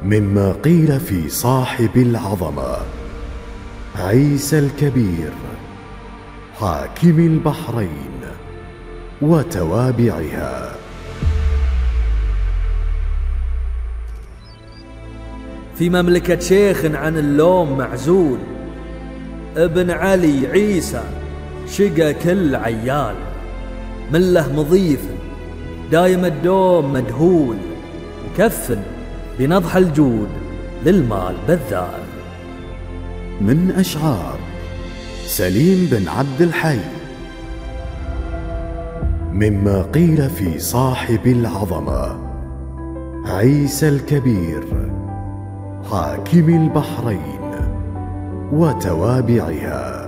مما قيل في صاحب العظمة عيسى الكبير حاكم البحرين وتوابعها. في مملكة شيخ عن اللوم معزول، ابن علي عيسى شقى كل عيال، من له مضيف دايم الدوم مدهول، مكفن بنضح الجود للمال بذال. من أشعار سليم بن عبد الحي. مما قيل في صاحب العظمة عيسى الكبير حاكم البحرين وتوابعها.